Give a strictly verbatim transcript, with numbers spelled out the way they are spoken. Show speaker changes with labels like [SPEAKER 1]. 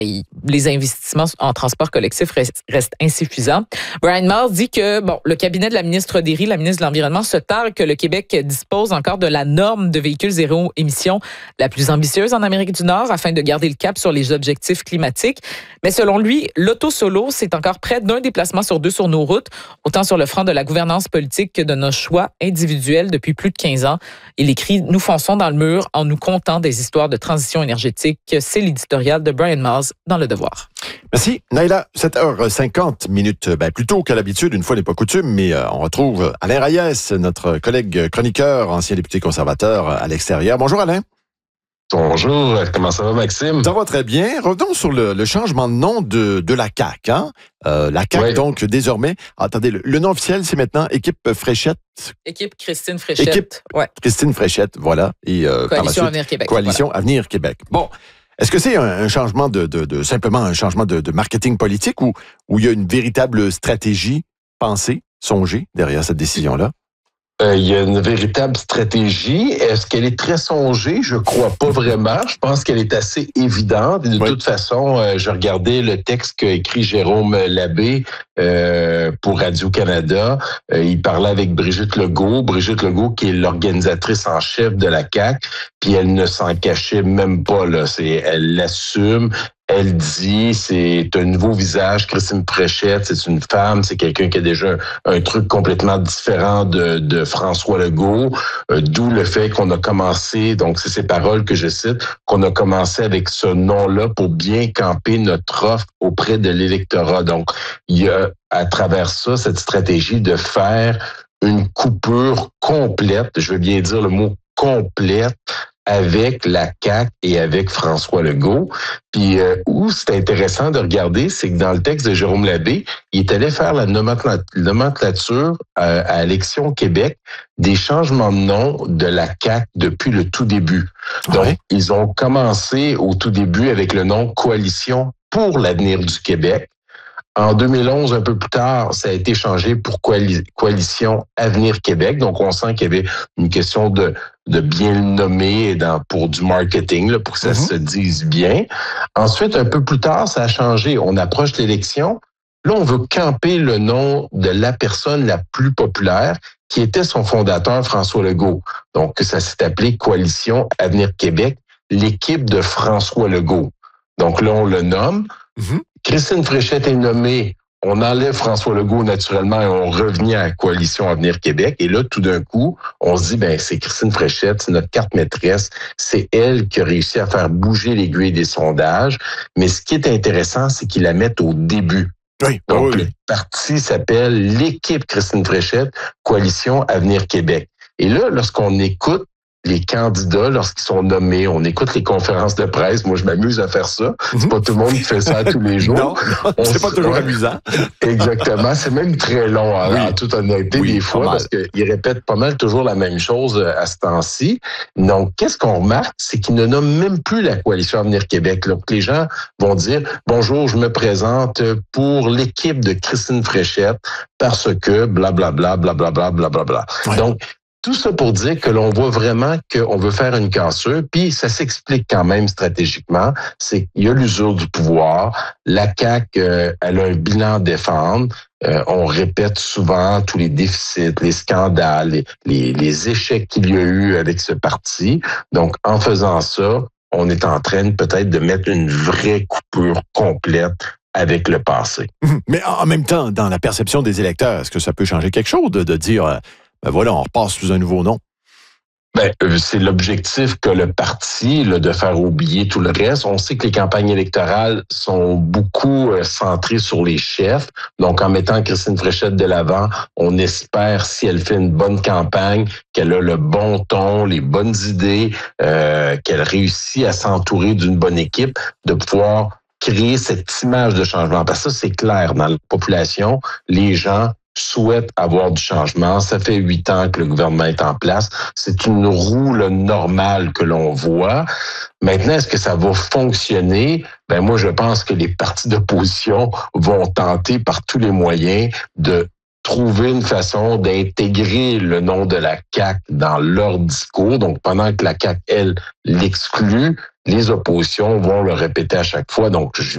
[SPEAKER 1] les investissements en transport collectif restent insuffisants. Brian Miles dit que bon, le cabinet de la ministre Derry, la ministre de l'Environnement, se targue que le Québec dispose encore de la norme de véhicules zéro émission la plus ambitieuse en Amérique du Nord afin de garder le cap sur les objectifs climatiques. Mais selon lui, l'auto-solo, c'est encore près d'un déplacement sur deux sur nos routes, autant sur le front de la gouvernance politique que de nos choix individuels depuis plus de quinze ans. Il écrit « Nous fonçons dans le mur en nous contant des histoires de transition énergétique ». C'est l'éditorial de Brian Miles dans Le Devoir.
[SPEAKER 2] Merci. Naïla, sept heures cinquante minutes, ben, plus tôt qu'à l'habitude, une fois n'est pas coutume, mais euh, on retrouve Alain Reyes, notre collègue chroniqueur, ancien député conservateur à l'extérieur. Bonjour Alain.
[SPEAKER 3] Bonjour, comment ça va Maxime?
[SPEAKER 2] Ça va très bien. Revenons sur le, le changement de nom de, de la C A Q. Hein? Euh, la C A Q, oui. Donc, désormais, attendez, le, le nom officiel, c'est maintenant Équipe Fréchette.
[SPEAKER 1] Équipe Christine Fréchette.
[SPEAKER 2] Équipe ouais. Christine Fréchette, voilà. Et, euh,
[SPEAKER 1] Coalition
[SPEAKER 2] suite,
[SPEAKER 1] Avenir Québec.
[SPEAKER 2] Coalition
[SPEAKER 1] voilà.
[SPEAKER 2] Avenir Québec. Bon. Est-ce que c'est un, un changement de, de, de simplement un changement de, de marketing politique ou où il y a une véritable stratégie pensée, songée derrière cette décision-là?
[SPEAKER 3] Euh, il y a une véritable stratégie. Est-ce qu'elle est très songée? Je crois pas vraiment. Je pense qu'elle est assez évidente. Et de oui. toute façon, euh, je regardais le texte qu'a écrit Jérôme Labbé euh, pour Radio-Canada. Euh, il parlait avec Brigitte Legault. Brigitte Legault, qui est l'organisatrice en chef de la C A Q, puis elle ne s'en cachait même pas. Là. C'est, elle l'assume. Elle dit, c'est un nouveau visage, Christine Fréchette, c'est une femme, c'est quelqu'un qui a déjà un, un truc complètement différent de, de François Legault, euh, d'où le fait qu'on a commencé, donc c'est ces paroles que je cite, qu'on a commencé avec ce nom-là pour bien camper notre offre auprès de l'électorat. Donc, il y a à travers ça cette stratégie de faire une coupure complète, je veux bien dire le mot complète, avec la C A Q et avec François Legault. Puis euh, où c'est intéressant de regarder, c'est que dans le texte de Jérôme Labbé, il est allé faire la nomenclature euh, à Élections Québec des changements de nom de la C A Q depuis le tout début. Donc, ouais. ils ont commencé au tout début avec le nom Coalition pour l'avenir du Québec. En deux mille onze, un peu plus tard, ça a été changé pour Coalition Avenir Québec. Donc, on sent qu'il y avait une question de, de bien le nommer dans, pour du marketing, là, pour que ça mm-hmm. se dise bien. Ensuite, un peu plus tard, ça a changé. On approche l'élection. Là, on veut camper le nom de la personne la plus populaire, qui était son fondateur, François Legault. Donc, ça s'est appelé Coalition Avenir Québec, l'équipe de François Legault. Donc là, on le nomme. Mm-hmm. Christine Fréchette est nommée, on enlève François Legault naturellement et on revient à la Coalition Avenir Québec. Et là, tout d'un coup, on se dit, ben c'est Christine Fréchette, c'est notre carte maîtresse, c'est elle qui a réussi à faire bouger l'aiguille des sondages. Mais ce qui est intéressant, c'est qu'ils la mettent au début.
[SPEAKER 2] Oui,
[SPEAKER 3] Donc,
[SPEAKER 2] oui.
[SPEAKER 3] le parti s'appelle l'équipe Christine Fréchette, Coalition Avenir Québec. Et là, lorsqu'on écoute les candidats, lorsqu'ils sont nommés, on écoute les conférences de presse. Moi, je m'amuse à faire ça. C'est pas tout le monde qui fait ça tous les jours.
[SPEAKER 2] Non, non c'est s... pas toujours ouais. amusant.
[SPEAKER 3] Exactement. C'est même très long, hein, oui. en toute honnêteté, oui, des fois, parce qu'ils répètent pas mal toujours la même chose à ce temps-ci. Donc, qu'est-ce qu'on remarque? C'est qu'ils ne nomment même plus la Coalition Avenir Québec. Donc, les gens vont dire, bonjour, je me présente pour l'équipe de Christine Fréchette parce que blablabla, blablabla, blablabla. Ouais. Donc, tout ça pour dire que l'on voit vraiment qu'on veut faire une cassure, puis ça s'explique quand même stratégiquement. C'est qu'il y a l'usure du pouvoir. La C A Q, euh, elle a un bilan à défendre. Euh, on répète souvent tous les déficits, les scandales, les, les, les échecs qu'il y a eu avec ce parti. Donc, en faisant ça, on est en train peut-être de mettre une vraie coupure complète avec le passé.
[SPEAKER 2] Mais en même temps, dans la perception des électeurs, est-ce que ça peut changer quelque chose de, de dire... Euh... Ben voilà, on repasse sous un nouveau nom.
[SPEAKER 3] Ben, c'est l'objectif que le parti, là, de faire oublier tout le reste. On sait que les campagnes électorales sont beaucoup euh, centrées sur les chefs. Donc, en mettant Christine Fréchette de l'avant, on espère, si elle fait une bonne campagne, qu'elle a le bon ton, les bonnes idées, euh, qu'elle réussit à s'entourer d'une bonne équipe, de pouvoir créer cette image de changement. Parce que ça, c'est clair dans la population. Les gens souhaitent avoir du changement. Ça fait huit ans que le gouvernement est en place. C'est une roue là, normale que l'on voit. Maintenant, est-ce que ça va fonctionner? Ben moi, je pense que les partis d'opposition vont tenter par tous les moyens de trouver une façon d'intégrer le nom de la C A Q dans leur discours. Donc, pendant que la C A Q, elle, l'exclut, les oppositions vont le répéter à chaque fois. Donc, je